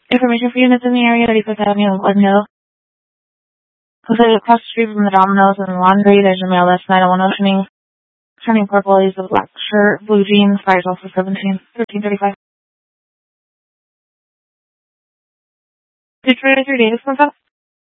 Information for units in the area, 35th Avenue, Pleasant Hill. Looks like across the street from the Domino's and the laundry, there's a male that's 901 Oceaning. Turning purple, he's a black shirt, blue jeans, fires also 1335. Detroit, 3 days, confirm?